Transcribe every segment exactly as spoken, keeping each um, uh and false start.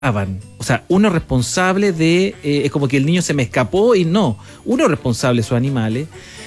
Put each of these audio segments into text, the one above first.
O sea, uno es responsable de, eh, es como que el niño se me escapó y no, uno es responsable de sus animales.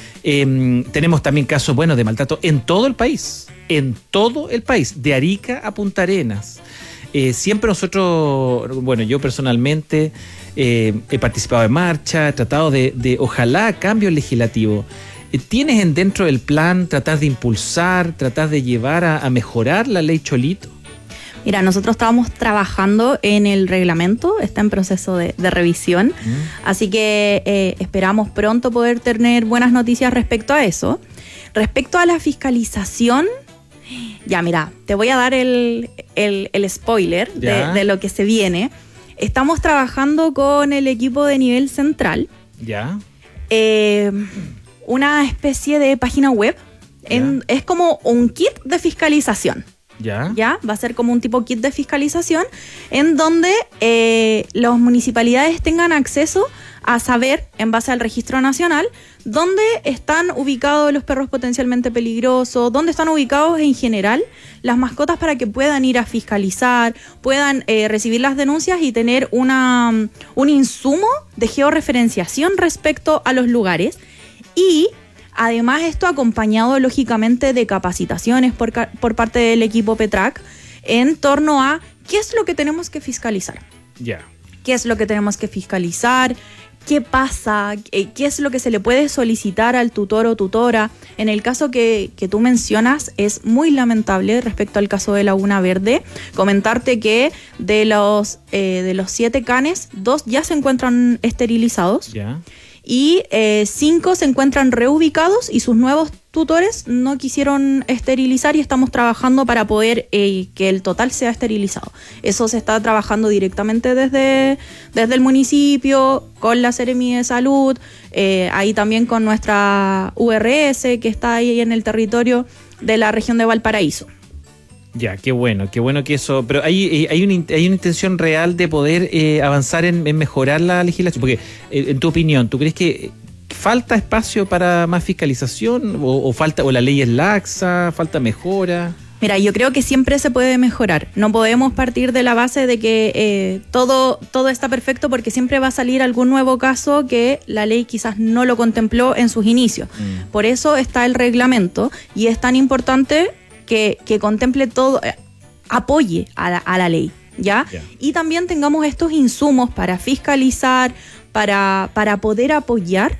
Eh, tenemos también casos, bueno, de maltrato en todo el país, en todo el país, de Arica a Punta Arenas. Eh, siempre nosotros, bueno, yo personalmente eh, he participado en marcha, he tratado de, de ojalá, cambios legislativos. Eh, ¿Tienes en dentro del plan tratar de impulsar, tratar de llevar a, a mejorar la ley Cholito? Mira, nosotros estábamos trabajando en el reglamento, está en proceso de, de revisión, mm. así que eh, esperamos pronto poder tener buenas noticias respecto a eso. Respecto a la fiscalización, ya mira, te voy a dar el, el, el spoiler de, de lo que se viene. Estamos trabajando con el equipo de nivel central. Ya. Eh, una especie de página web, en, es como un kit de fiscalización. Ya. Ya, va a ser como un tipo kit de fiscalización en donde eh, las municipalidades tengan acceso a saber, en base al registro nacional, dónde están ubicados los perros potencialmente peligrosos, dónde están ubicados en general las mascotas para que puedan ir a fiscalizar, puedan eh, recibir las denuncias y tener una, un insumo de georreferenciación respecto a los lugares. Y además, esto acompañado lógicamente de capacitaciones por, por parte del equipo PETRAC en torno a qué es lo que tenemos que fiscalizar. Ya. Yeah. ¿Qué es lo que tenemos que fiscalizar? ¿Qué pasa? ¿Qué es lo que se le puede solicitar al tutor o tutora? En el caso que, que tú mencionas, es muy lamentable respecto al caso de Laguna Verde. Comentarte que de los, eh, de los siete canes, dos ya se encuentran esterilizados. Ya. Yeah. Y eh, cinco se encuentran reubicados y sus nuevos tutores no quisieron esterilizar y estamos trabajando para poder eh, que el total sea esterilizado. Eso se está trabajando directamente desde, desde el municipio, con la Seremi de Salud, eh, ahí también con nuestra U R S que está ahí en el territorio de la región de Valparaíso. Ya, qué bueno, qué bueno que eso... Pero hay, hay, una, hay una intención real de poder eh, avanzar en, en mejorar la legislación. Porque, eh, en tu opinión, ¿tú crees que falta espacio para más fiscalización? ¿O, o, falta, o la ley es laxa? ¿Falta mejora? Mira, yo creo que siempre se puede mejorar. No podemos partir de la base de que eh, todo, todo está perfecto porque siempre va a salir algún nuevo caso que la ley quizás no lo contempló en sus inicios. Mm. Por eso está el reglamento y es tan importante... Que, que contemple todo, eh, apoye a la, a la ley, ¿ya? Yeah. Y también tengamos estos insumos para fiscalizar, para, para poder apoyar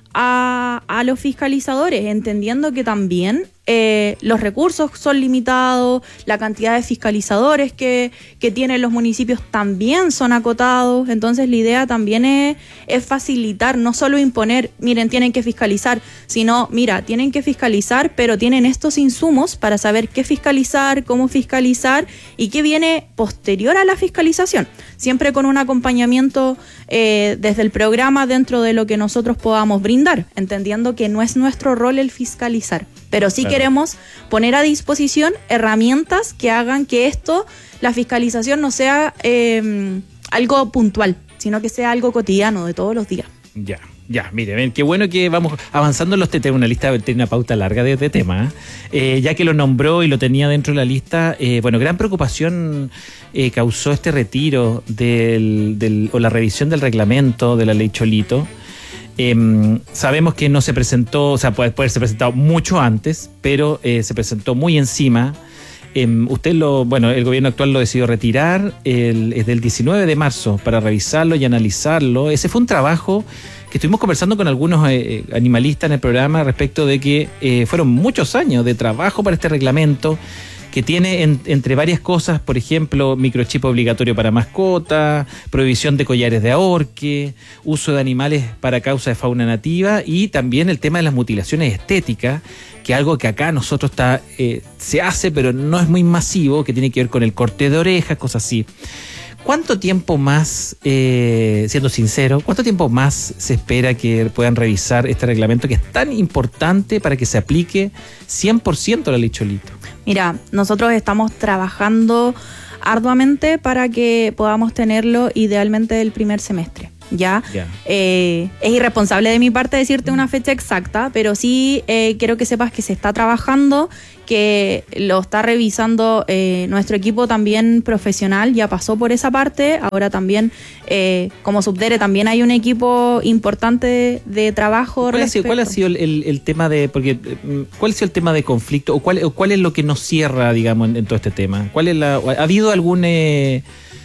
a, a los fiscalizadores, entendiendo que también eh, los recursos son limitados, la cantidad de fiscalizadores que, que tienen los municipios también son acotados, entonces la idea también es, es facilitar, no solo imponer, miren, tienen que fiscalizar, sino, mira, tienen que fiscalizar, pero tienen estos insumos para saber qué fiscalizar, cómo fiscalizar y qué viene posterior a la fiscalización, siempre con un acompañamiento eh, desde el programa dentro de lo que nosotros podamos brindar, entendiendo que no es nuestro rol el fiscalizar, pero sí claro. Queremos poner a disposición herramientas que hagan que esto, la fiscalización no sea eh, algo puntual, sino que sea algo cotidiano de todos los días. Ya, ya, mire, ven, qué bueno que vamos avanzando en los temas, una lista, tiene una pauta larga de, de temas, eh, ya que lo nombró y lo tenía dentro de la lista, eh, bueno, gran preocupación eh, causó este retiro del, del, o la revisión del reglamento de la ley Cholito. Eh, sabemos que no se presentó, o sea, puede, puede haberse presentado mucho antes, pero eh, se presentó muy encima. Eh, usted lo, bueno, el gobierno actual lo decidió retirar el, desde el diecinueve de marzo para revisarlo y analizarlo. Ese fue un trabajo que estuvimos conversando con algunos eh, animalistas en el programa respecto de que eh, fueron muchos años de trabajo para este reglamento, que tiene en, entre varias cosas, por ejemplo, microchip obligatorio para mascotas, prohibición de collares de ahorque, uso de animales para causa de fauna nativa y también el tema de las mutilaciones estéticas, que es algo que acá nosotros está, eh, se hace, pero no es muy masivo, que tiene que ver con el corte de orejas, cosas así. ¿Cuánto tiempo más, eh, siendo sincero, cuánto tiempo más se espera que puedan revisar este reglamento que es tan importante para que se aplique cien por ciento la ley Cholito? Mira, nosotros estamos trabajando arduamente para que podamos tenerlo idealmente el primer semestre. ¿Ya? Yeah. Eh, es irresponsable de mi parte decirte una fecha exacta, pero sí eh, quiero que sepas que se está trabajando, que lo está revisando eh, nuestro equipo también profesional, ya pasó por esa parte, ahora también eh, como Subdere también hay un equipo importante de, de trabajo. ¿Cuál ha sido, cuál ha sido el, el, el tema de, porque cuál ha sido el tema de conflicto o cuál, o cuál es lo que nos cierra, digamos, en, en todo este tema? ¿Cuál es la, ha habido algún, eh,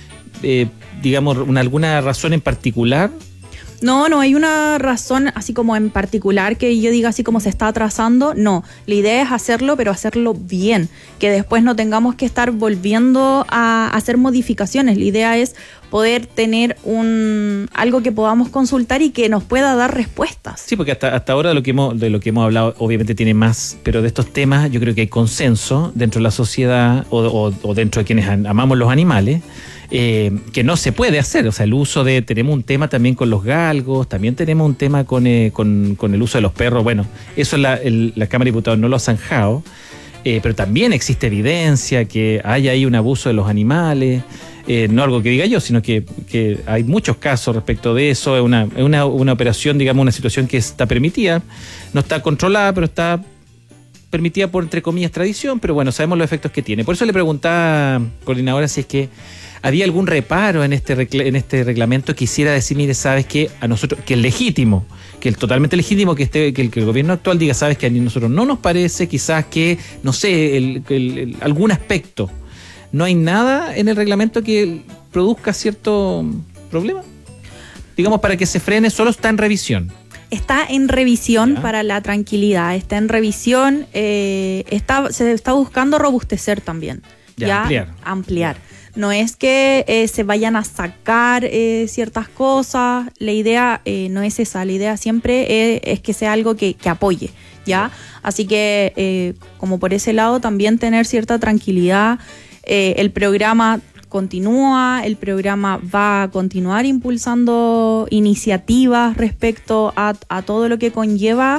eh, digamos, una, alguna razón en particular? No, no hay una razón así como en particular que yo diga así como se está atrasando. No, la idea es hacerlo, pero hacerlo bien, que después no tengamos que estar volviendo a hacer modificaciones. La idea es poder tener un algo que podamos consultar y que nos pueda dar respuestas. Sí, porque hasta, hasta ahora de lo que hemos, de lo que hemos hablado obviamente tiene más, pero de estos temas yo creo que hay consenso dentro de la sociedad o, o, o dentro de quienes amamos los animales. Eh, que no se puede hacer, o sea, el uso de, tenemos un tema también con los galgos, también tenemos un tema con, eh, con, con el uso de los perros, bueno, eso la, el, la Cámara de Diputados no lo ha zanjado, eh, pero también existe evidencia que hay ahí un abuso de los animales, eh, no algo que diga yo, sino que, que hay muchos casos respecto de eso, es una, es una, una operación, digamos, una situación que está permitida, no está controlada, pero está permitida por, entre comillas, tradición, pero bueno, sabemos los efectos que tiene. Por eso le preguntaba, coordinadora, si es que ¿había algún reparo en este regla- en este reglamento? Quisiera decir, mire, sabes que a nosotros, que es legítimo, que es totalmente legítimo que esté, que el, que el gobierno actual diga, sabes que a nosotros no nos parece, quizás que, no sé, el, el, el, algún aspecto. ¿No hay nada en el reglamento que produzca cierto problema? Digamos, para que se frene, solo está en revisión. Está en revisión ¿Ya? Para la tranquilidad, está en revisión, eh, está, se está buscando robustecer también. Ya, Ya, ampliar. ampliar. No es que eh, se vayan a sacar eh, ciertas cosas, la idea eh, no es esa, la idea siempre es, es que sea algo que, que apoye, ¿ya? Así que, eh, como por ese lado, también tener cierta tranquilidad. Eh, el programa continúa, el programa va a continuar impulsando iniciativas respecto a, a todo lo que conlleva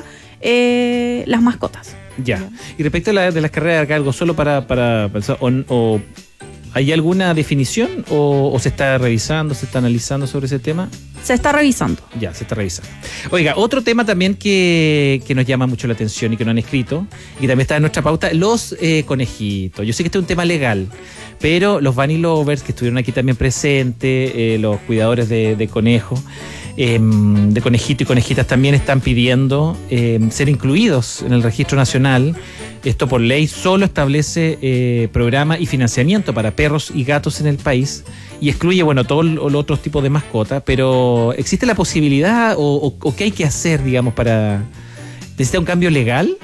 eh, las mascotas. Ya. Ya. Y respecto a la, de las carreras de cargo, solo para, para pensar, o, o ¿hay alguna definición o, o se está revisando, se está analizando sobre ese tema? Se está revisando. Ya, se está revisando. Oiga, otro tema también que, que nos llama mucho la atención y que nos han escrito, y que también está en nuestra pauta, los eh, conejitos. Yo sé que este es un tema legal, pero los bunny lovers que estuvieron aquí también presentes, eh, los cuidadores de, de conejos, eh, de conejito y conejitas también están pidiendo eh, ser incluidos en el registro nacional. Esto por ley solo establece eh, programa y financiamiento para perros y gatos en el país y excluye, bueno, todos los otros tipos de mascotas, pero ¿existe la posibilidad o, o, o qué hay que hacer, digamos, para... ¿Necesita un cambio legal?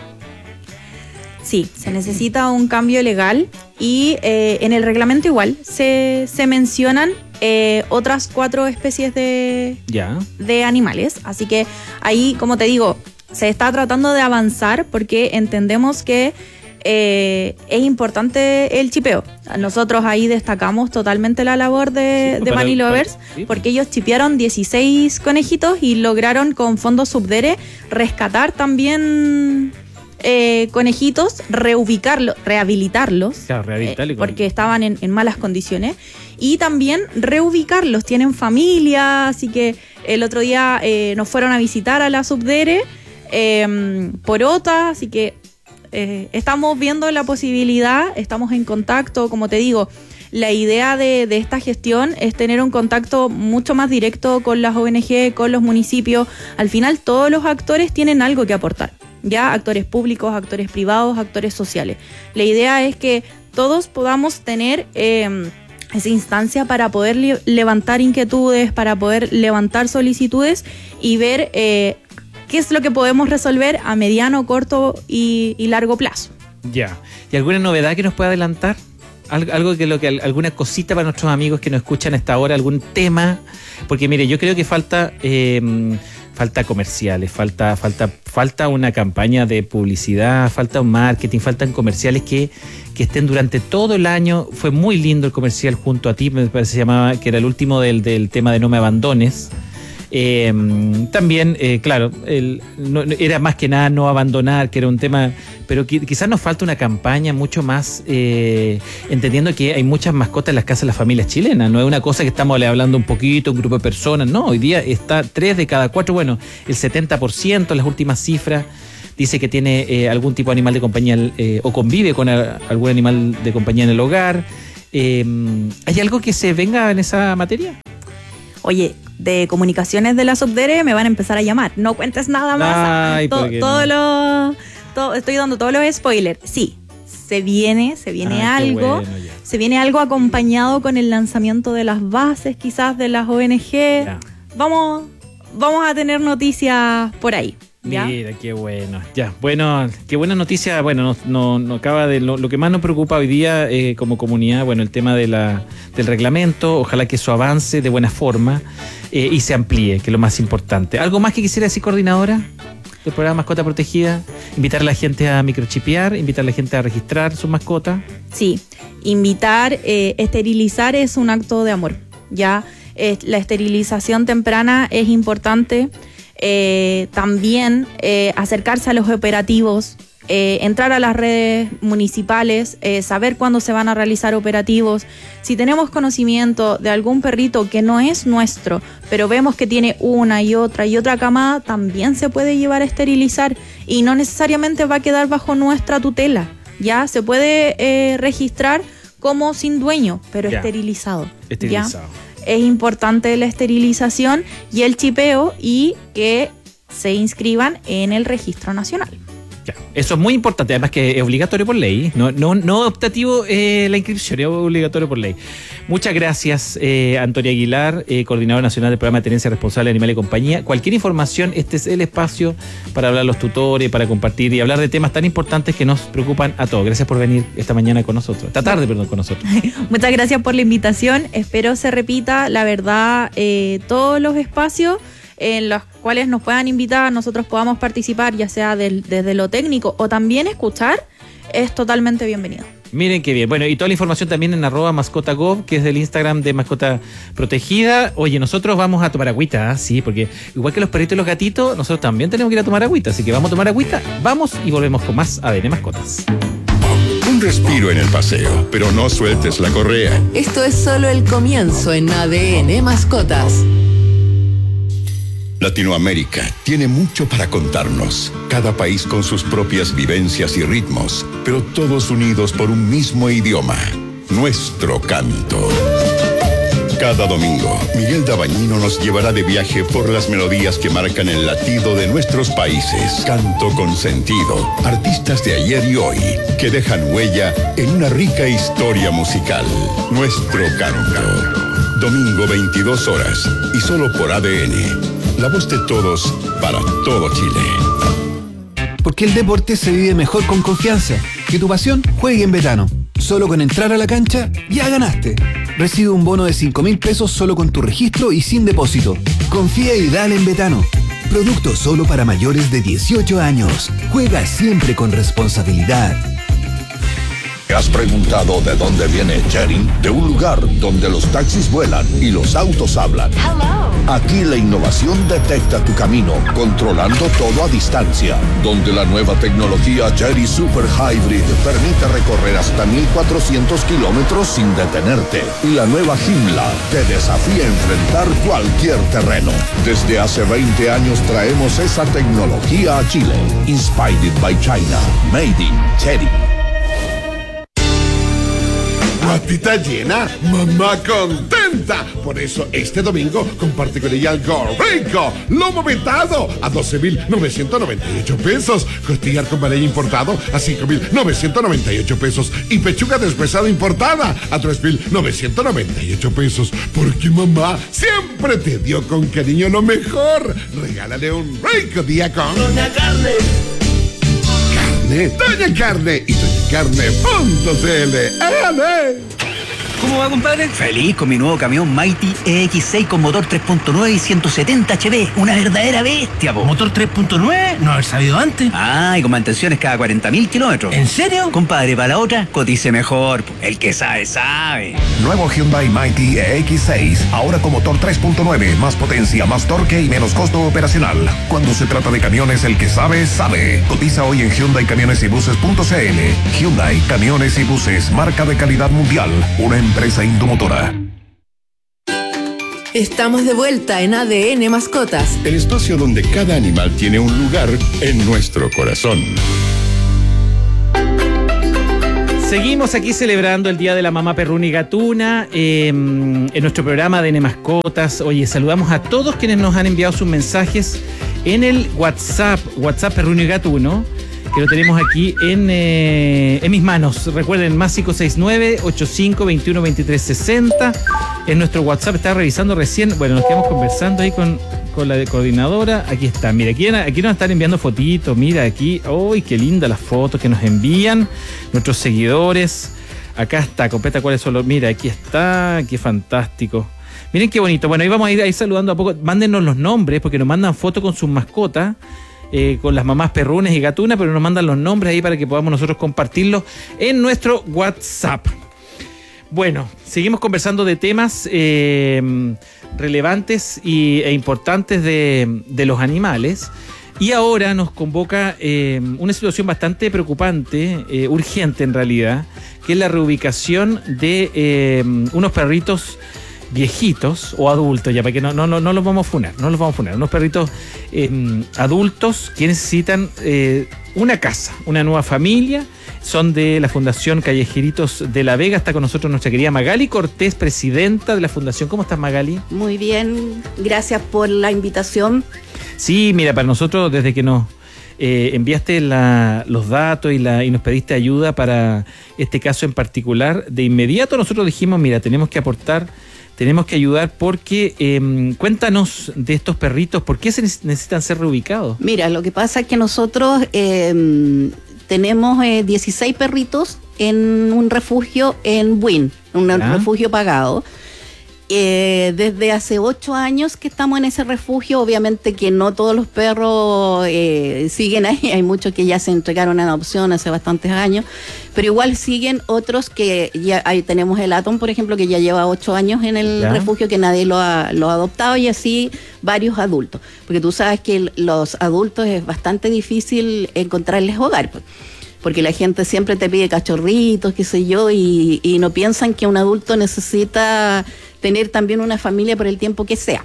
Sí, se necesita un cambio legal y eh, en el reglamento igual se, se mencionan eh, otras cuatro especies de, Ya. de animales. Así que ahí, como te digo, se está tratando de avanzar porque entendemos que eh, es importante el chipeo. Nosotros ahí destacamos totalmente la labor de, Sí, de para- Bunny para- Lovers sí. porque ellos chipearon dieciséis conejitos y lograron con fondos Subdere rescatar también eh, conejitos, reubicarlos, rehabilitarlos. Claro, rehabilitarlo y eh, con- porque estaban en, en malas condiciones y también reubicarlos, tienen familia, así que el otro día eh, nos fueron a visitar a la Subdere eh, por OTA, así que eh, estamos viendo la posibilidad, estamos en contacto, como te digo, la idea de, de esta gestión es tener un contacto mucho más directo con las O N G, con los municipios. Al final todos los actores tienen algo que aportar, ya actores públicos, actores privados, actores sociales. La idea es que todos podamos tener eh, esa instancia para poder le- levantar inquietudes, para poder levantar solicitudes y ver eh, qué es lo que podemos resolver a mediano, corto y, y largo plazo. Ya. ¿Y alguna novedad que nos pueda adelantar? Al- Algo que lo que alguna cosita para nuestros amigos que nos escuchan hasta ahora, algún tema, porque mire, yo creo que falta eh, falta comerciales, falta falta falta una campaña de publicidad, falta un marketing, faltan comerciales que, que estén durante todo el año. Fue muy lindo el comercial junto a ti, me parece que se llamaba, que era el último del, del tema de No me abandones. Eh, también, eh, claro, el, no, era más que nada no abandonar, que era un tema, pero qui- quizás nos falta una campaña mucho más, eh, entendiendo que hay muchas mascotas en las casas de las familias chilenas, no es una cosa que estamos le hablando un poquito, un grupo de personas, no, hoy día está tres de cada cuatro, bueno, el setenta por ciento, las últimas cifras, dice que tiene eh, algún tipo de animal de compañía eh, o convive con a, algún animal de compañía en el hogar. Eh, ¿Hay algo que se venga en esa materia? Oye, de comunicaciones de la Subdere me van a empezar a llamar. No cuentes nada más. Ay, to, todo no? lo, todo, estoy dando todos los spoilers. Sí, se viene, se viene ah, algo. Bueno, se viene algo acompañado con el lanzamiento de las bases, quizás de las O N G. Ya. Vamos, vamos a tener noticias por ahí. ¿Ya? Mira, qué bueno. Ya, bueno, qué buena noticia. Bueno, no, no, no acaba de lo, lo que más nos preocupa hoy día eh, como comunidad, bueno, el tema de la, del reglamento. Ojalá que eso avance de buena forma eh, y se amplíe, que es lo más importante. ¿Algo más que quisiera decir, coordinadora del programa Mascota Protegida? Invitar a la gente a microchipear, invitar a la gente a registrar sus mascotas. Sí, invitar, eh, esterilizar es un acto de amor. Ya, eh, la esterilización temprana es importante. Eh, también eh, acercarse a los operativos, eh, entrar a las redes municipales, eh, saber cuándo se van a realizar operativos. Si tenemos conocimiento de algún perrito que no es nuestro, pero vemos que tiene una y otra y otra camada, también se puede llevar a esterilizar y no necesariamente va a quedar bajo nuestra tutela. Ya se puede eh, registrar como sin dueño, pero ya. esterilizado. Esterilizado. ¿Ya? Es importante la esterilización y el chipeo y que se inscriban en el registro nacional. Ya, eso es muy importante, además que es obligatorio por ley, no, no, no optativo eh, la inscripción, es obligatorio por ley. Muchas gracias, eh, Antonia Aguilar, eh, coordinadora nacional del programa de tenencia responsable de animales y compañía. Cualquier información, este es el espacio para hablar los tutores, para compartir y hablar de temas tan importantes que nos preocupan a todos. Gracias por venir esta mañana con nosotros, esta tarde, perdón, con nosotros. Muchas gracias por la invitación, espero se repita, la verdad, eh, todos los espacios en los cuales nos puedan invitar, nosotros podamos participar, ya sea del, desde lo técnico o también escuchar, es totalmente bienvenido. Miren qué bien. Bueno, y toda la información también en arroba mascotagov, que es del Instagram de Mascota Protegida. Oye, nosotros vamos a tomar agüita, ¿eh? Sí, porque igual que los perritos y los gatitos, nosotros también tenemos que ir a tomar agüita, así que vamos a tomar agüita, vamos y volvemos con más A D N Mascotas. Un respiro en el paseo, pero no sueltes la correa. Esto es solo el comienzo en A D N Mascotas. Latinoamérica tiene mucho para contarnos, cada país con sus propias vivencias y ritmos, pero todos unidos por un mismo idioma, nuestro canto. Cada domingo, Miguel Dabañino nos llevará de viaje por las melodías que marcan el latido de nuestros países. Canto con sentido, artistas de ayer y hoy, que dejan huella en una rica historia musical. Nuestro canto. Domingo veintidós horas, y solo por A D N. La voz de todos, para todo Chile. Porque el deporte se vive mejor con confianza. Que tu pasión juegue en Betano. Solo con entrar a la cancha, ya ganaste. Recibe un bono de cinco mil pesos solo con tu registro y sin depósito. Confía y dale en Betano. Producto solo para mayores de dieciocho años. Juega siempre con responsabilidad. ¿Te has preguntado de dónde viene Chery? De un lugar donde los taxis vuelan y los autos hablan. Hello. Aquí la innovación detecta tu camino, controlando todo a distancia. Donde la nueva tecnología Chery Super Hybrid permite recorrer hasta mil cuatrocientos kilómetros sin detenerte. Y la nueva Himla te desafía a enfrentar cualquier terreno. Desde hace veinte años traemos esa tecnología a Chile. Inspired by China. Made in Chery. Guatita llena, mamá contenta. Por eso este domingo comparte con ella algo rico. Lomo vetado a doce mil novecientos noventa y ocho pesos. Costillar con ballet importado a cinco mil novecientos noventa y ocho pesos. Y pechuga deshuesada importada a tres mil novecientos noventa y ocho pesos. Porque mamá siempre te dio con cariño lo mejor. Regálale un rico día con Doña Carne. Doña Carne y doña carne punto c l. ¿Cómo va, compadre? Feliz con mi nuevo camión Mighty E X seis con motor tres punto nueve y ciento setenta H P. Una verdadera bestia, po. ¿Motor tres punto nueve? No haber sabido antes. Ah, y con mantenciones cada cuarenta mil kilómetros. ¿En serio? Compadre, para la otra, cotice mejor, po. El que sabe, sabe. Nuevo Hyundai Mighty E X seis. Ahora con motor tres punto nueve. Más potencia, más torque y menos costo operacional. Cuando se trata de camiones, el que sabe, sabe. Cotiza hoy en Hyundai Camiones y Buses punto c l. Hyundai Camiones y Buses. Marca de calidad mundial. Una empresa Indomotora. Estamos de vuelta en A D N Mascotas. El espacio donde cada animal tiene un lugar en nuestro corazón. Seguimos aquí celebrando el Día de la Mamá Perruna y Gatuna eh, en nuestro programa de A D N Mascotas. Oye, saludamos a todos quienes nos han enviado sus mensajes en el WhatsApp, WhatsApp Perruno y Gatuno, que lo tenemos aquí en, eh, en mis manos. Recuerden, más cinco seis nueve, ochenta y cinco, veintiuno, veintitrés, sesenta. En nuestro WhatsApp estaba revisando recién. Bueno, nos quedamos conversando ahí con, con la coordinadora. Aquí está, mira, aquí, aquí nos están enviando fotitos. Mira aquí, ¡uy, qué lindas las fotos que nos envían nuestros seguidores! Acá está, completa cuáles son los... Mira, aquí está, qué fantástico. Miren qué bonito. Bueno, ahí vamos a ir ahí saludando a poco. Mándenos los nombres, porque nos mandan fotos con sus mascotas. Eh, con las mamás perrunes y gatunas, pero nos mandan los nombres ahí para que podamos nosotros compartirlos en nuestro WhatsApp. Bueno, seguimos conversando de temas eh, relevantes y, e importantes de, de los animales. Y ahora nos convoca eh, una situación bastante preocupante, eh, urgente en realidad, que es la reubicación de eh, unos perritos viejitos o adultos, ya para que no, no, no, no los vamos a funar, no los vamos a funar, unos perritos eh, adultos que necesitan eh, una casa, una nueva familia. Son de la Fundación Callejeritos de la Vega. Está con nosotros nuestra querida Magali Cortés, presidenta de la Fundación. ¿Cómo estás, Magali? Muy bien, gracias por la invitación. Sí, mira, para nosotros, desde que nos eh, enviaste la, los datos y, la, y nos pediste ayuda para este caso en particular, de inmediato nosotros dijimos, mira, tenemos que aportar, tenemos que ayudar porque eh, cuéntanos de estos perritos, ¿por qué se necesitan ser reubicados? Mira, lo que pasa es que nosotros eh, tenemos eh, dieciséis perritos en un refugio en Buin, un ¿Ah? refugio pagado. Eh, desde hace ocho años que estamos en ese refugio. Obviamente que no todos los perros eh, siguen ahí, hay muchos que ya se entregaron en adopción hace bastantes años, pero igual siguen otros que ya ahí tenemos el Atom, por ejemplo, que ya lleva ocho años en el ¿Ya? refugio, que nadie lo ha, lo ha adoptado, y así varios adultos, porque tú sabes que los adultos es bastante difícil encontrarles hogar, pues, porque la gente siempre te pide cachorritos, qué sé yo, y, y no piensan que un adulto necesita tener también una familia por el tiempo que sea.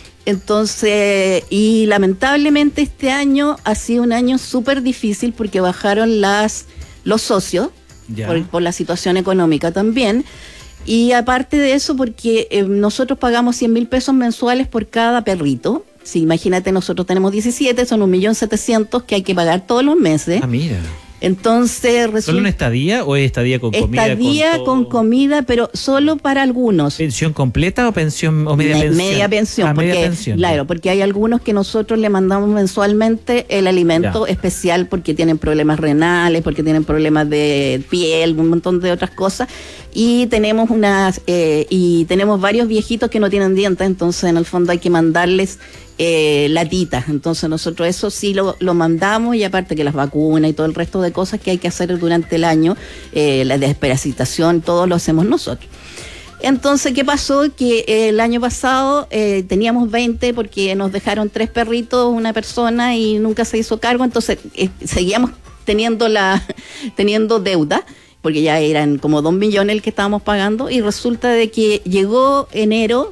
Entonces, y lamentablemente este año ha sido un año súper difícil porque bajaron las los socios por, por la situación económica también. Y aparte de eso, porque eh, nosotros pagamos cien mil pesos mensuales por cada perrito. Sí, imagínate, nosotros tenemos diecisiete, son un millón setecientos que hay que pagar todos los meses. Ah, mira. Entonces resulta... ¿Solo una estadía o es estadía con comida? Estadía con, con comida, pero solo para algunos. ¿Pensión completa o pensión o media Me, pensión? Media pensión, ah, porque, media pensión. Claro, porque hay algunos que nosotros le mandamos mensualmente el alimento ya. especial porque tienen problemas renales, porque tienen problemas de piel, un montón de otras cosas. Y tenemos unas eh, y tenemos varios viejitos que no tienen dientes, entonces en el fondo hay que mandarles Eh, latitas. Entonces nosotros eso sí lo, lo mandamos, y aparte que las vacunas y todo el resto de cosas que hay que hacer durante el año, eh, la desparasitación, todo lo hacemos nosotros. Entonces, ¿qué pasó? Que eh, el año pasado eh, teníamos veinte porque nos dejaron tres perritos, una persona, y nunca se hizo cargo, entonces eh, seguíamos teniendo la teniendo deuda, porque ya eran como dos millones el que estábamos pagando, y resulta de que llegó enero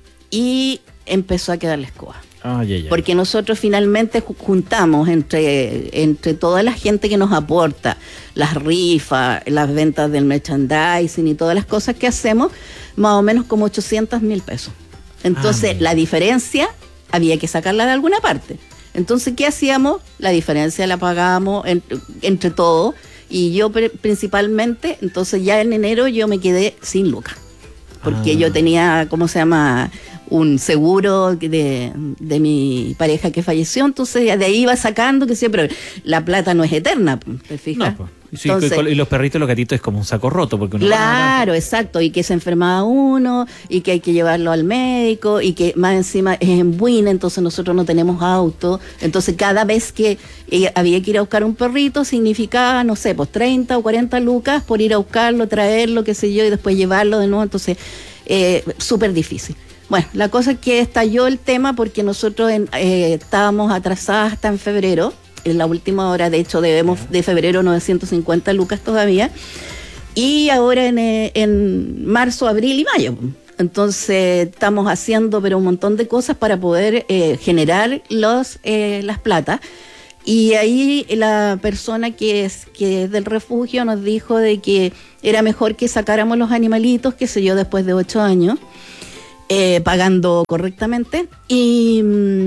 y empezó a quedar la escoba. Ah, yeah, yeah. Porque nosotros finalmente juntamos entre, entre toda la gente que nos aporta, las rifas, las ventas del merchandising y todas las cosas que hacemos, más o menos como ochocientos mil pesos. Entonces, ah, la diferencia había que sacarla de alguna parte. Entonces, ¿qué hacíamos? La diferencia la pagábamos en, entre todos, y yo principalmente. Entonces, ya en enero yo me quedé sin lucas, porque ah. yo tenía, ¿cómo se llama?, un seguro de, de mi pareja que falleció, entonces de ahí iba sacando, que siempre la plata no es eterna, ¿te fijas? No, pues. Sí, entonces, y los perritos, los gatitos es como un saco roto, porque uno claro, va a... exacto, y que se enfermaba uno, y que hay que llevarlo al médico, y que más encima es en Buin, entonces nosotros no tenemos auto, entonces cada vez que había que ir a buscar un perrito significaba, no sé, pues treinta o cuarenta lucas por ir a buscarlo, traerlo, qué sé yo, y después llevarlo de nuevo, entonces eh, súper difícil. Bueno, la cosa es que estalló el tema porque nosotros en, eh, estábamos atrasadas hasta en febrero, en la última hora, de hecho debemos de febrero novecientos cincuenta lucas todavía, y ahora en, en marzo, abril y mayo. Entonces estamos haciendo pero un montón de cosas para poder eh, generar los, eh, las platas. Y ahí la persona que es, que es del refugio nos dijo de que era mejor que sacáramos los animalitos, qué sé yo, después de ocho años, eh, pagando correctamente, y,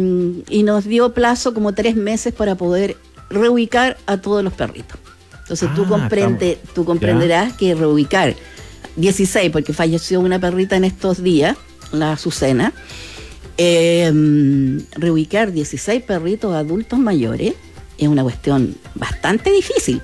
y nos dio plazo como tres meses para poder reubicar a todos los perritos. Entonces ah, tú, comprende, tú comprenderás ya. que reubicar dieciséis, porque falleció una perrita en estos días, la Azucena, eh, reubicar dieciséis perritos adultos mayores es una cuestión bastante difícil.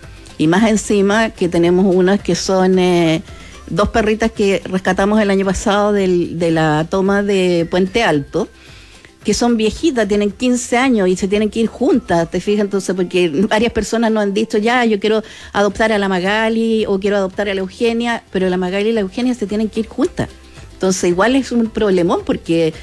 Y más encima que tenemos unas que son eh, dos perritas que rescatamos el año pasado del, de la toma de Puente Alto, que son viejitas, tienen quince años y se tienen que ir juntas, ¿te fijas? Entonces, porque varias personas nos han dicho, ya, yo quiero adoptar a la Magali o quiero adoptar a la Eugenia, pero la Magali y la Eugenia se tienen que ir juntas. Entonces, igual es un problemón porque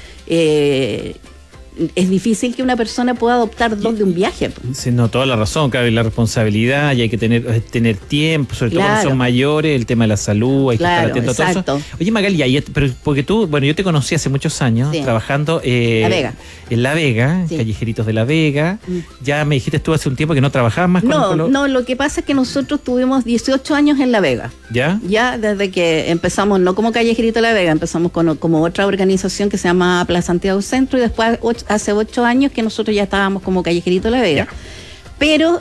eh, es difícil que una persona pueda adoptar dos de un viaje. Sí, no, toda la razón, claro, y la responsabilidad, y hay que tener, tener tiempo, sobre claro. todo cuando son mayores, el tema de la salud, hay claro, que estar atento a todo eso. Oye, Magali, ahí, pero porque tú, bueno, yo te conocí hace muchos años sí. trabajando eh, La Vega. en La Vega, sí. Callejeritos de La Vega. Mm. Ya me dijiste tú hace un tiempo que no trabajabas más con No, el no, lo que pasa es que nosotros tuvimos dieciocho años en La Vega. ¿Ya? Ya desde que empezamos, no como Callejerito de La Vega, empezamos con como otra organización que se llama Plaza Santiago Centro, y después ocho, hace ocho años que nosotros ya estábamos como Callejerito de La Vega. Ya. Pero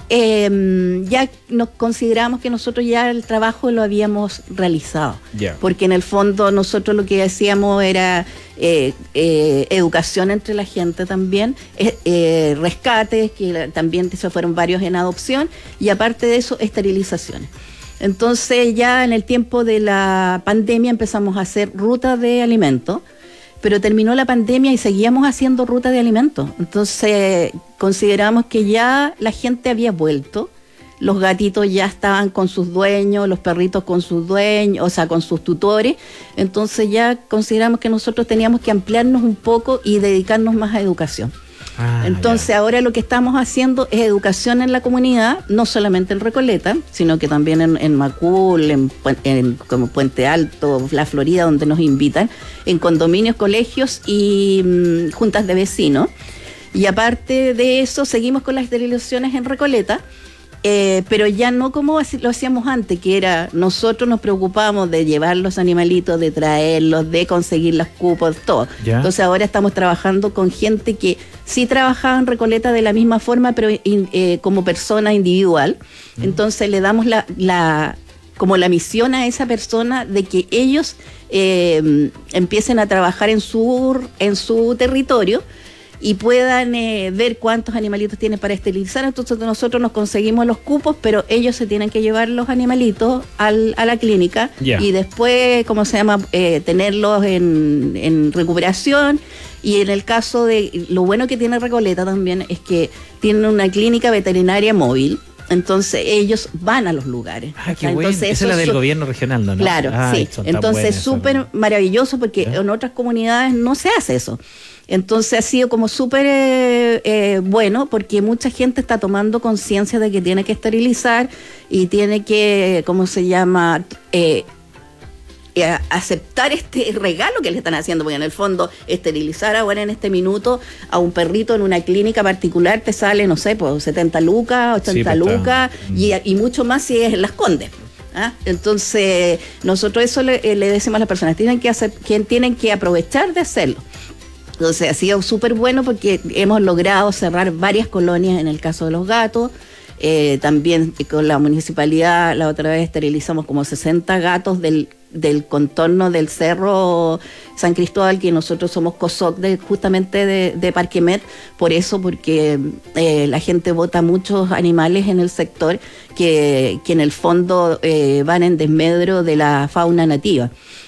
eh, ya nos consideramos que nosotros ya el trabajo lo habíamos realizado. Yeah. Porque en el fondo nosotros lo que hacíamos era eh, eh, educación entre la gente también, eh, eh, rescates, que también se fueron varios en adopción, y aparte de eso, esterilizaciones. Entonces ya en el tiempo de la pandemia empezamos a hacer rutas de alimentos, pero terminó la pandemia y seguíamos haciendo ruta de alimentos. Entonces consideramos que ya la gente había vuelto, los gatitos ya estaban con sus dueños, los perritos con sus dueños, o sea, con sus tutores. Entonces ya consideramos que nosotros teníamos que ampliarnos un poco y dedicarnos más a educación. Ah, Entonces ya. ahora lo que estamos haciendo es educación en la comunidad, no solamente en Recoleta, sino que también en, en Macul, en, en como Puente Alto, La Florida, donde nos invitan, en condominios, colegios y mmm, juntas de vecinos. Y aparte de eso, seguimos con las esterilizaciones en Recoleta, eh, pero ya no como lo hacíamos antes, que era nosotros nos preocupábamos de llevar los animalitos, de traerlos, de conseguir los cupos, todo. ¿Ya? Entonces ahora estamos trabajando con gente que sí trabajaba en Recoleta de la misma forma, pero eh, como persona individual. Mm. Entonces le damos la, la como la misión a esa persona de que ellos eh, empiecen a trabajar en su, en su territorio y puedan eh, ver cuántos animalitos tienen para esterilizar. Entonces nosotros nos conseguimos los cupos, pero ellos se tienen que llevar los animalitos al, a la clínica yeah. y después, ¿cómo se llama?, eh, tenerlos en, en recuperación. Y en el caso de, lo bueno que tiene Recoleta también es que tienen una clínica veterinaria móvil. Entonces ellos van a los lugares. Ah, qué bueno. Esa es la del gobierno regional, ¿no? Claro, ah, sí. Entonces súper maravilloso porque ¿ya? En otras comunidades no se hace eso. Entonces ha sido como súper eh, eh, bueno porque mucha gente está tomando conciencia de que tiene que esterilizar y tiene que, ¿cómo se llama?, Eh, Eh, aceptar este regalo que le están haciendo, porque en el fondo esterilizar ahora en este minuto a un perrito en una clínica particular te sale, no sé, pues setenta lucas, ochenta sí, lucas y, y mucho más si es en Las Condes. ¿Ah? Entonces nosotros eso le, le decimos a las personas, tienen que hacer, que tienen que aprovechar de hacerlo. Entonces ha sido súper bueno porque hemos logrado cerrar varias colonias en el caso de los gatos. Eh, también con la municipalidad la otra vez esterilizamos como sesenta gatos del, del contorno del Cerro San Cristóbal, que nosotros somos COSOC de, justamente de, de Parquemet, por eso, porque eh, la gente bota muchos animales en el sector que, que en el fondo eh, van en desmedro de la fauna nativa.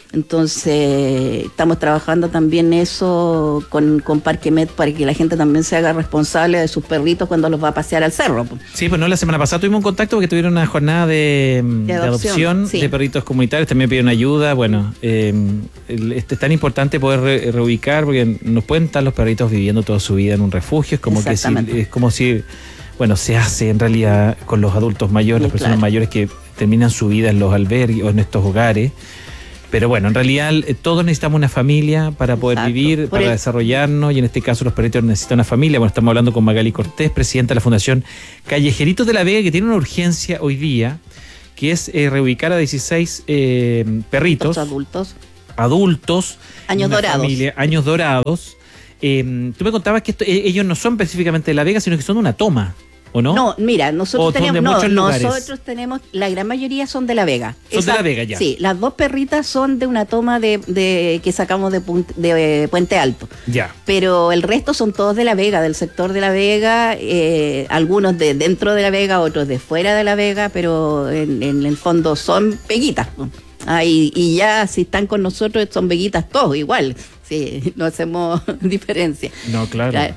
Entonces estamos trabajando también eso con, con Parquemet para que la gente también se haga responsable de sus perritos cuando los va a pasear al cerro. Sí, pues no, la semana pasada tuvimos un contacto porque tuvieron una jornada de, de adopción, de, adopción sí. de perritos comunitarios, también pidieron ayuda. Bueno, eh, es tan importante poder re, reubicar porque nos pueden estar los perritos viviendo toda su vida en un refugio, es como que si, es como si, bueno, se hace en realidad con los adultos mayores, sí, las personas claro. mayores que terminan su vida en los albergues o en estos hogares. Pero bueno, en realidad eh, todos necesitamos una familia para poder Exacto. vivir, Por para el... desarrollarnos, y en este caso los perritos necesitan una familia. Bueno, estamos hablando con Magali Cortés, presidenta de la Fundación Callejeritos de la Vega, que tiene una urgencia hoy día, que es eh, reubicar a dieciséis eh, perritos. Los adultos. Adultos. Años dorados. Familia, años dorados. Eh, tú me contabas que esto, eh, ellos no son específicamente de La Vega, sino que son de una toma, ¿o no? No, mira, nosotros ¿O son tenemos, de no, muchos lugares? nosotros tenemos, la gran mayoría son de La Vega. Son Esa, de La Vega, ya. Sí, las dos perritas son de una toma de, de que sacamos de, Punt- de eh, Puente Alto. Ya. Pero el resto son todos de La Vega, del sector de La Vega, eh, algunos de dentro de La Vega, otros de fuera de La Vega, pero en, en el fondo son veguitas. Ah, y, y ya si están con nosotros son veguitas todos igual. Sí, no hacemos diferencia. No, claro. Claro.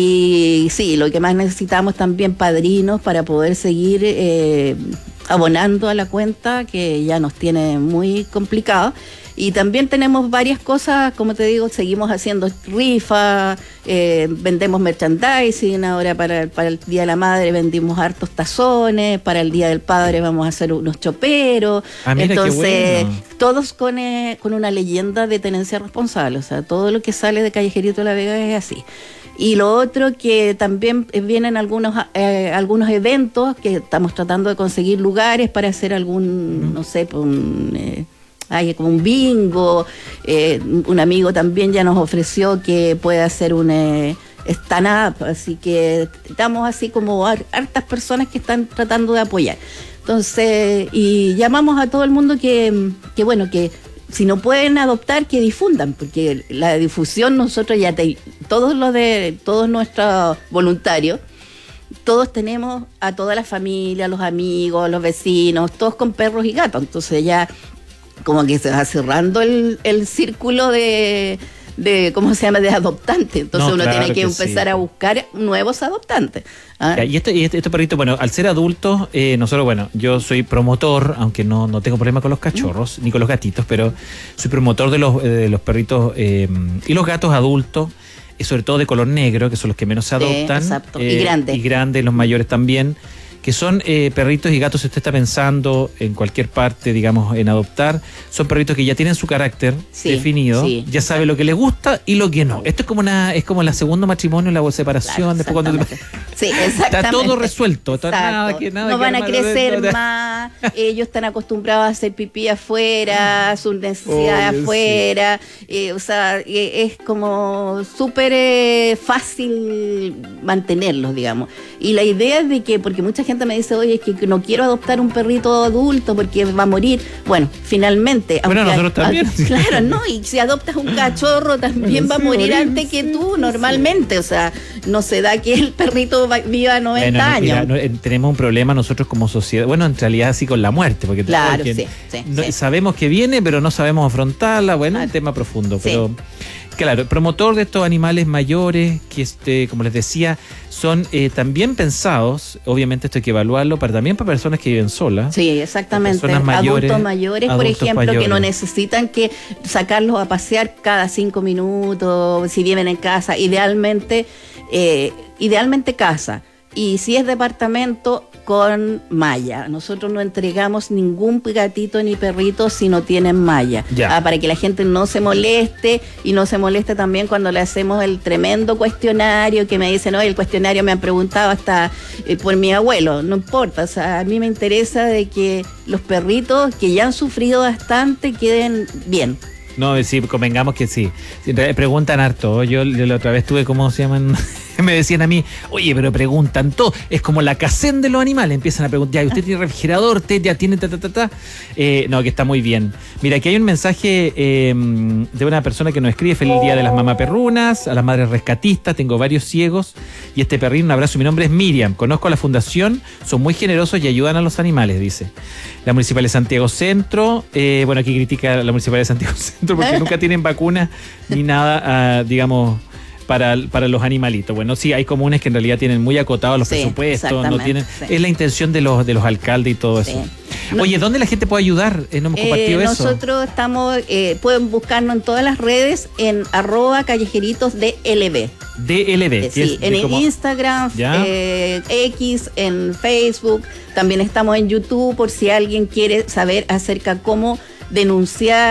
Y sí, lo que más necesitamos también padrinos para poder seguir eh, abonando a la cuenta, que ya nos tiene muy complicado. Y también tenemos varias cosas, como te digo, seguimos haciendo rifas, eh, vendemos merchandising, ahora para, para el Día de la Madre vendimos hartos tazones, para el Día del Padre vamos a hacer unos choperos. Ah, mira, entonces, qué bueno. todos con, eh, con una leyenda de tenencia responsable, o sea, todo lo que sale de Callejerito de la Vega es así. Y lo otro que también vienen algunos eh, algunos eventos que estamos tratando de conseguir lugares para hacer algún, mm. no sé, un... Eh, hay como un bingo, eh, un amigo también ya nos ofreció que puede hacer un eh, stand-up, así que estamos así como hartas personas que están tratando de apoyar. Entonces, y llamamos a todo el mundo que, que bueno, que si no pueden adoptar, que difundan, porque la difusión nosotros ya, te, todos los de, todos nuestros voluntarios, todos tenemos a toda la familia, los amigos, los vecinos, todos con perros y gatos, entonces ya como que se va cerrando el, el círculo de, de, ¿cómo se llama?, de adoptantes. Entonces No, uno claro tiene que, que empezar sí. a buscar nuevos adoptantes. ¿Ah? Ya, y este, y este, este perrito, bueno, al ser adultos, eh, nosotros, bueno, yo soy promotor, aunque no, no tengo problema con los cachorros, mm. ni con los gatitos, pero soy promotor de los, de los perritos eh, y los gatos adultos, y sobre todo de color negro, que son los que menos se adoptan. Sí, exacto. Eh, y grandes. Y grandes, los mayores también, que son eh, perritos y gatos, si usted está pensando en cualquier parte, digamos, en adoptar, son perritos que ya tienen su carácter sí, definido, sí. ya sabe lo que les gusta y lo que no. Esto es como una, es como la segundo matrimonio, la separación, Claro, después cuando te... Sí, exactamente. Está todo resuelto, está Exacto. nada que nada no que van a armar crecer adentro. más, ellos están acostumbrados a hacer pipí afuera, sus necesidades Oye, afuera, eh, o sea, eh, es como súper eh, fácil mantenerlos, digamos. Y la idea es de que, porque mucha gente me dice, oye, es que no quiero adoptar un perrito adulto porque va a morir. Bueno, finalmente... Bueno, aunque, nosotros también. a, claro, ¿no? Y si adoptas un cachorro también Bueno, va a sí, morir morir, antes que tú, normalmente, o sea, no se da que el perrito va- viva noventa Bueno, no, años. mira, no, eh, tenemos un problema nosotros como sociedad, bueno, en realidad sí con la muerte, porque, Claro, porque sí, sí, no- sí. sabemos que viene, pero no sabemos afrontarla, bueno, Claro. un tema profundo, Sí. pero claro, promotor de estos animales mayores, que este, como les decía, son eh, también pensados, obviamente esto hay que evaluarlo, para también para personas que viven solas. Sí, exactamente. Personas mayores, adultos mayores, por adultos ejemplo, mayores. que no necesitan que sacarlos a pasear cada cinco minutos, si viven en casa, idealmente, eh, idealmente casa. Y si es departamento, con malla. Nosotros no entregamos ningún gatito ni perrito si no tienen malla. Ya. Ah, para que la gente no se moleste y no se moleste también cuando le hacemos el tremendo cuestionario que me dicen, oye, el cuestionario me han preguntado hasta eh, por mi abuelo. No importa, o sea, a mí me interesa de que los perritos que ya han sufrido bastante queden bien. No, sí, convengamos que sí. Sí, re- Preguntan harto. Yo, yo la otra vez tuve, ¿cómo se llaman? Me decían a mí, oye, pero preguntan todo. Es como la casén de los animales. Empiezan a preguntar, ¿ya usted tiene refrigerador? ¿Usted ya tiene ta, ta, ta, ta? Eh, no, que está muy bien. Mira, aquí hay un mensaje eh, de una persona que nos escribe: feliz día de las mamaperrunas, a las madres rescatistas, tengo varios ciegos y este perrín, un abrazo. Mi nombre es Miriam, conozco a la fundación, son muy generosos y ayudan a los animales, dice. La Municipal de Santiago Centro, eh, bueno, aquí critica a la Municipal de Santiago Centro porque nunca tienen vacuna ni nada, ah, digamos, para, para los animalitos. Bueno, sí, hay comunes que en realidad tienen muy acotados los Sí, presupuestos, no exactamente, tienen, sí. es la intención de los de los alcaldes y todo Sí. eso. No- Oye, ¿dónde la gente puede ayudar? Eh, no hemos compartido Eh, eso. nosotros estamos, eh, pueden buscarnos en todas las redes en arroba callejeritos de L B. D L B. Eh, que sí, es de en el como- Instagram, ¿Ya? eh, X, en Facebook, también estamos en YouTube por si alguien quiere saber acerca cómo denunciar,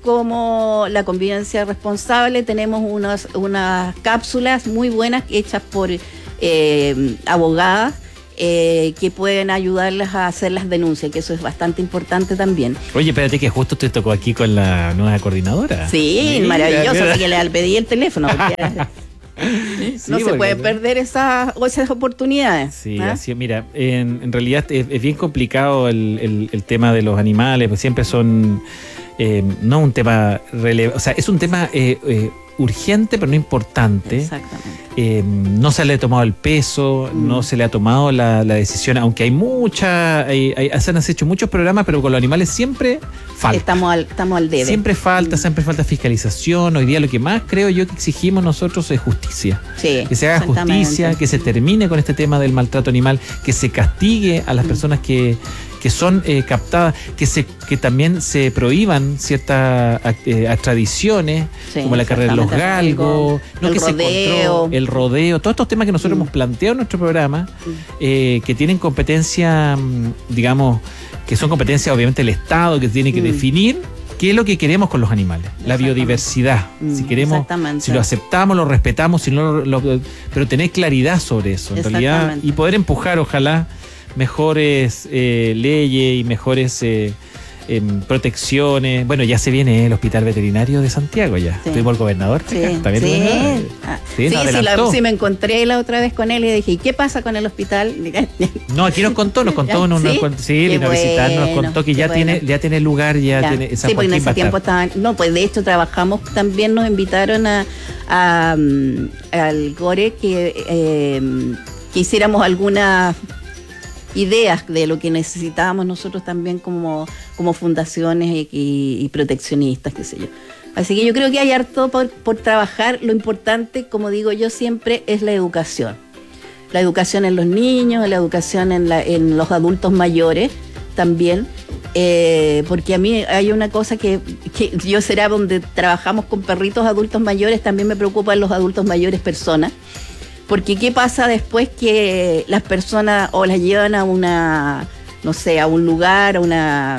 como la convivencia responsable, tenemos unas, unas cápsulas muy buenas hechas por eh, abogadas eh, que pueden ayudarlas a hacer las denuncias, que eso es bastante importante también. Oye, espérate que justo te tocó aquí con la nueva coordinadora. Sí, mira, maravilloso, mira. Así que le pedí el teléfono. Porque sí, no se puede perder esas, esas oportunidades. Sí, ¿ah? Así, mira, en, en realidad es, es bien complicado el, el, el tema de los animales, pues siempre son, eh, no un tema relevante, o sea, es un tema eh, eh, urgente, pero no importante. Exactamente. Eh, no se le ha tomado el peso, mm. no se le ha tomado la, la decisión, aunque hay mucha, hay, hay, se han hecho muchos programas, pero con los animales siempre falta. Estamos al, estamos al debe. Siempre falta, mm. siempre falta fiscalización. Hoy día lo que más creo yo que exigimos nosotros es justicia. Sí, que se haga justicia, que se termine con este tema del maltrato animal, que se castigue a las mm. personas que que son eh, captadas, que se que también se prohíban ciertas eh, tradiciones, sí, como la carrera de los galgos, no, el que rodeo. Se encontró, el rodeo, todos estos temas que nosotros mm. hemos planteado en nuestro programa, mm. eh, que tienen competencia, digamos, que son competencias obviamente del Estado, que tiene que mm. definir qué es lo que queremos con los animales, la biodiversidad, mm, si queremos, si lo aceptamos, lo respetamos, si no lo, lo, pero tener claridad sobre eso, en realidad, y poder empujar, ojalá, mejores eh, leyes y mejores eh, eh, protecciones. Bueno, ya se viene el Hospital Veterinario de Santiago ya. Sí. Tuvimos el gobernador. Sí, ¿También sí. Gobernador? Ah, sí, sí, sí, la, sí, me encontré la otra vez con él y dije, ¿y qué pasa con el hospital? No, aquí nos contó, nos contó, ¿sí? Nos, nos, sí, vino a visitarnos, nos contó que ya, bueno. tiene, ya tiene lugar, ya, ya. tiene San Sí, porque en ese tiempo estar. estaban, no, pues de hecho trabajamos, también nos invitaron a, a, um, al Gore que, eh, que hiciéramos algunas ideas de lo que necesitábamos nosotros también como, como fundaciones y, y, y proteccionistas, qué sé yo. Así que yo creo que hay harto por, por trabajar. Lo importante, como digo yo siempre, es la educación. La educación en los niños, la educación en, la, en los adultos mayores también. Eh, porque a mí hay una cosa que, que yo será donde trabajamos con perritos adultos mayores, también me preocupan los adultos mayores personas. Porque ¿qué pasa después que las personas o las llevan a una, no sé, a un lugar, a una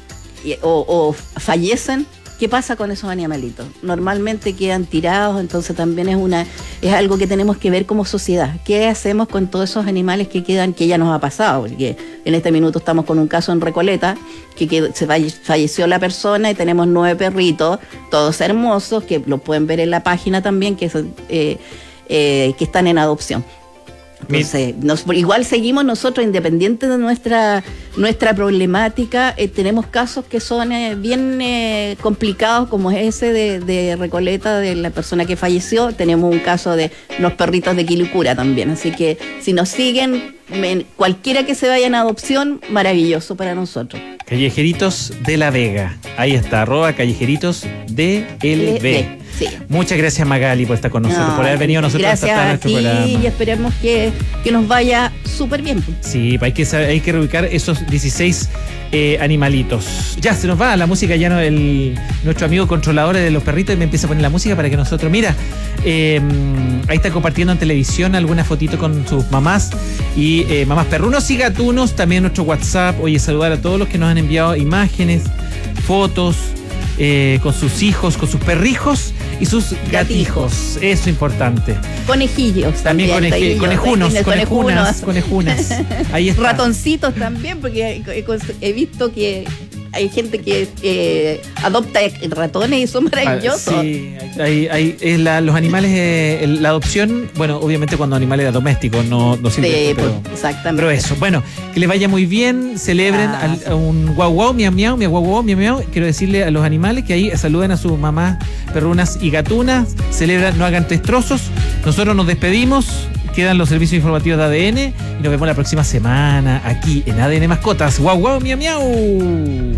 o, o fallecen? ¿Qué pasa con esos animalitos? Normalmente quedan tirados, entonces también es una es algo que tenemos que ver como sociedad. ¿Qué hacemos con todos esos animales que quedan, que ya nos ha pasado? Porque en este minuto estamos con un caso en Recoleta, que quedó, se falleció la persona y tenemos nueve perritos, todos hermosos, que lo pueden ver en la página también, que es... Eh, Eh, que están en adopción. Entonces, nos, igual seguimos nosotros, independiente de nuestra nuestra problemática, eh, tenemos casos que son eh, bien eh, complicados, como ese de, de Recoleta, de la persona que falleció. Tenemos un caso de los perritos de Quilicura también. Así que si nos siguen, en, cualquiera que se vaya en adopción, maravilloso para nosotros. Callejeritos de la Vega. Ahí está, arroba Callejeritos D L V. Sí. Muchas gracias, Magali, por estar con nosotros, no, por haber venido a nosotros gracias a, a nuestro ti programa. Y esperemos que, que nos vaya súper bien. Sí, hay que, hay que reubicar esos dieciséis eh, animalitos. Ya, se nos va la música, ya no, el, nuestro amigo controlador de los perritos me empieza a poner la música para que nosotros, mira, eh, ahí está compartiendo en televisión alguna fotito con sus mamás y eh, mamás perrunos y gatunos, también nuestro WhatsApp. Oye, saludar a todos los que nos han enviado imágenes, fotos, Eh, con sus hijos, con sus perrijos y sus gatijos. Eso es importante. Conejillos también. También coneji, conejunos, conejunas. Conejunas. Ahí está. Ratoncitos también, porque he visto que hay gente que eh, adopta ratones y son maravillosos. Ah, sí, hay, hay, es la, los animales, eh, la adopción, bueno, obviamente cuando animales domésticos, no, no siempre. Sí, pero, pues, exactamente. Pero eso, bueno, que les vaya muy bien, celebren ah, al, a un guau guau, miau miau, miau guau guau, miau miau. Quiero decirle a los animales que ahí saluden a sus mamás perrunas y gatunas, celebran, no hagan destrozos. Nosotros nos despedimos. Quedan los servicios informativos de A D N y nos vemos la próxima semana aquí en A D N Mascotas. ¡Guau, guau, miau, miau!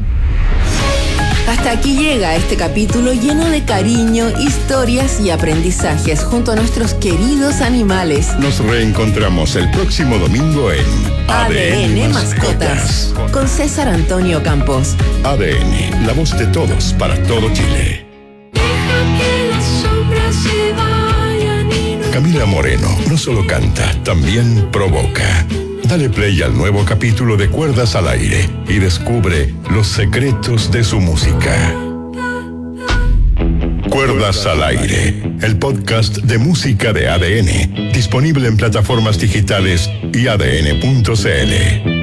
Hasta aquí llega este capítulo lleno de cariño, historias y aprendizajes junto a nuestros queridos animales. Nos reencontramos el próximo domingo en A D N Mascotas con César Antonio Campos. A D N, la voz de todos para todo Chile. Camila Moreno no solo canta, también provoca. Dale play al nuevo capítulo de Cuerdas al Aire y descubre los secretos de su música. Cuerdas al Aire, el podcast de música de A D N, disponible en plataformas digitales y A D N punto C L.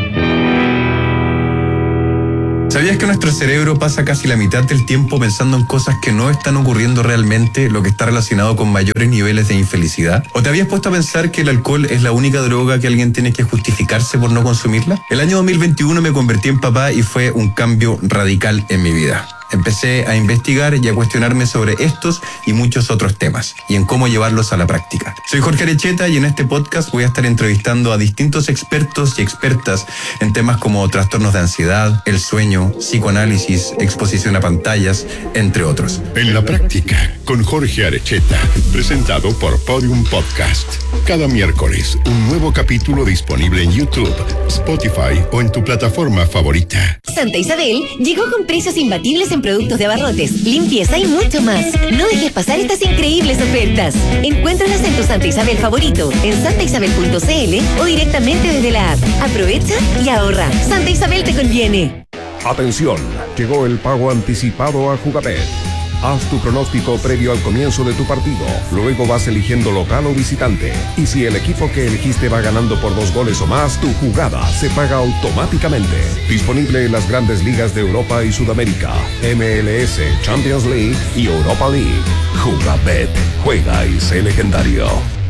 ¿Sabías que nuestro cerebro pasa casi la mitad del tiempo pensando en cosas que no están ocurriendo realmente, lo que está relacionado con mayores niveles de infelicidad? ¿O te habías puesto a pensar que el alcohol es la única droga que alguien tiene que justificarse por no consumirla? El año dos mil veintiuno me convertí en papá y fue un cambio radical en mi vida. Empecé a investigar y a cuestionarme sobre estos y muchos otros temas y en cómo llevarlos a la práctica. Soy Jorge Arecheta y en este podcast voy a estar entrevistando a distintos expertos y expertas en temas como trastornos de ansiedad, el sueño, psicoanálisis, exposición a pantallas, entre otros. En la práctica, con Jorge Arecheta, presentado por Podium Podcast. Cada miércoles, un nuevo capítulo disponible en YouTube, Spotify o en tu plataforma favorita. Santa Isabel llegó con precios imbatibles en productos de abarrotes, limpieza y mucho más. No dejes pasar estas increíbles ofertas. Encuéntralas en tu Santa Isabel favorito, en santa isabel punto c l o directamente desde la app. Aprovecha y ahorra. Santa Isabel te conviene. Atención, llegó el pago anticipado a Jugabet. Haz tu pronóstico previo al comienzo de tu partido. Luego vas eligiendo local o visitante. Y si el equipo que elegiste va ganando por dos goles o más, tu jugada se paga automáticamente. Disponible en las grandes ligas de Europa y Sudamérica, M L S, Champions League y Europa League. Jugabet. Juega y sé legendario.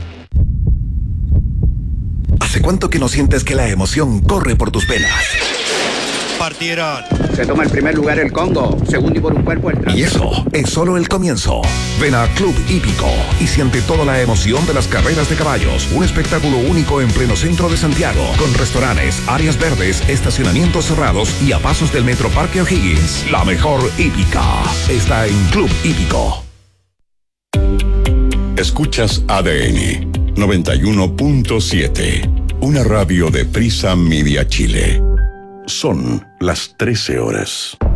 ¿Hace cuánto que no sientes que la emoción corre por tus venas? Partieron. Se toma el primer lugar el Congo, segundo y por un cuerpo el trans. Y eso es solo el comienzo. Ven a Club Hípico y siente toda la emoción de las carreras de caballos. Un espectáculo único en pleno centro de Santiago, con restaurantes, áreas verdes, estacionamientos cerrados y a pasos del Metro Parque O'Higgins. La mejor hípica está en Club Hípico. Escuchas A D N noventa y uno punto siete, una radio de Prisa Media Chile. Son las trece horas.